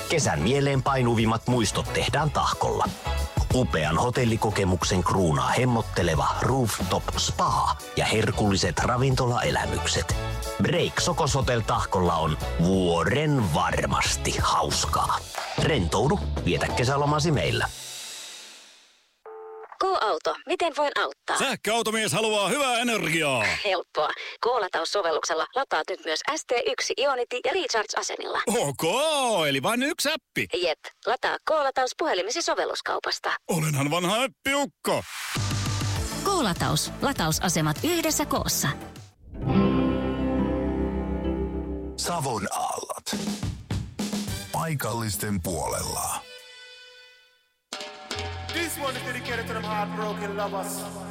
Kesän mieleen painuvimmat muistot tehdään Tahkolla. Upean hotellikokemuksen kruunaa hemmotteleva rooftop spa ja herkulliset ravintolaelämykset. Break Sokos Hotel Tahkolla on vuoren varmasti hauskaa. Rentoudu, vietä kesälomasi meillä. K-auto, miten voin auttaa? Sähköautomies haluaa hyvää energiaa. Helppoa. K-lataussovelluksella lataat nyt myös ST1, Ionity ja Recharge-asemilla. Ok, eli vain yksi appi. Jep, lataa K-lataus puhelimesi sovelluskaupasta. Olenhan vanha äppiukko. K-lataus. Latausasemat yhdessä koossa. Savon aallot. Paikallisten puolella. This one is dedicated to them heartbroken lovers.